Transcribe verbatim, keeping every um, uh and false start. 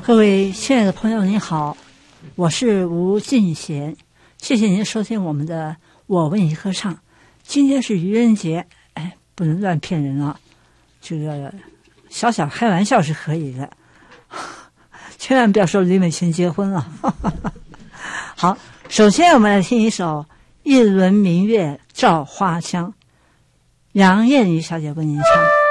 各位亲爱的朋友，您好，我是吴进贤，谢谢您收听我们的《我为你歌唱》。今天是愚人节，哎，不能乱骗人啊！这个小小开玩笑是可以的，千万不要说李美琴结婚了。好，首先我们来听一首《一轮明月照花香》，杨燕妮小姐为您唱。